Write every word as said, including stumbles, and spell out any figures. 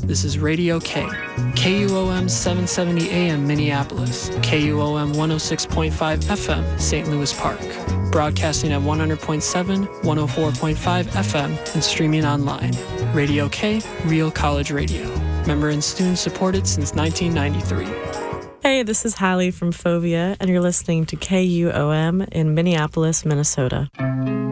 This is Radio K, K U O M seven seventy A M Minneapolis, K U O M one oh six point five F M Saint Louis Park, broadcasting at one hundred point seven, one oh four point five F M, and streaming online. Radio K, Real College Radio. Member and student supported since nineteen ninety-three. Hey, this is Hallie from Fovea, and you're listening to K U O M in Minneapolis, Minnesota.